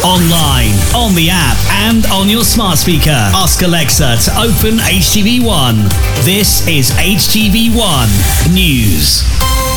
Online, on the app, and on your smart speaker. Ask Alexa to open HTV One. This is HTV One News.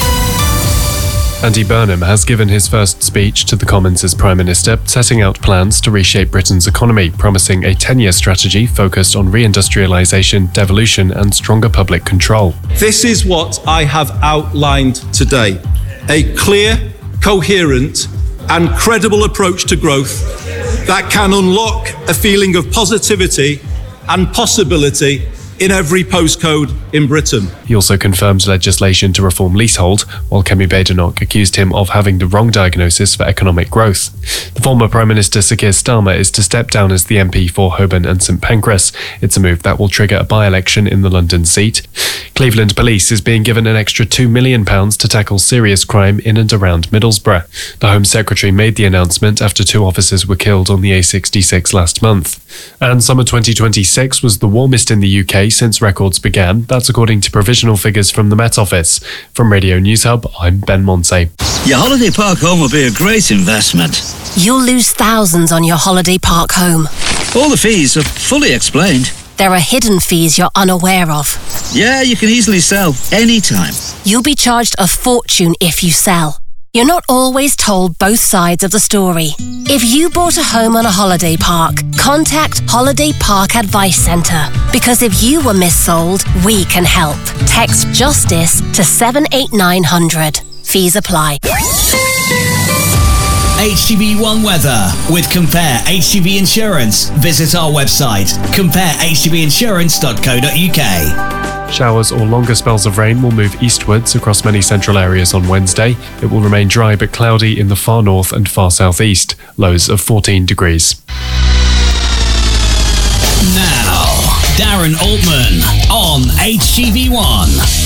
Andy Burnham has given his first speech to the Commons as Prime Minister, setting out plans to reshape Britain's economy, promising a 10-year strategy focused on reindustrialisation, devolution and stronger public control. This is what I have outlined today. A clear, coherent and credible approach to growth that can unlock a feeling of positivity and possibility in every postcode in Britain. He also confirmed legislation to reform leasehold, while Kemi Badenoch accused him of having the wrong diagnosis for economic growth. The former Prime Minister Sir Keir Starmer is to step down as the MP for Holborn and St Pancras. It's a move that will trigger a by-election in the London seat. Cleveland Police is being given an extra £2 million to tackle serious crime in and around Middlesbrough. The Home Secretary made the announcement after 2 officers were killed on the A66 last month. And summer 2026 was the warmest in the UK since records began. That's according to provisional figures from the Met Office. From Radio News Hub, I'm Ben Monte. Your holiday park home will be a great investment. You'll lose thousands on your holiday park home. All the fees are fully explained. There are hidden fees you're unaware of. Yeah, you can easily sell anytime. You'll be charged a fortune if you sell. You're not always told both sides of the story. If you bought a home on a holiday park, contact Holiday Park Advice Centre. Because if you were missold, we can help. Text JUSTICE to 78900. Fees apply. HTV One weather with Compare HTV Insurance. Visit our website, comparehtvinsurance.co.uk. Showers or longer spells of rain will move eastwards across many central areas on Wednesday. It will remain dry but cloudy in the far north and far southeast. Lows of 14 degrees. Now, Darren Altman on HTV One.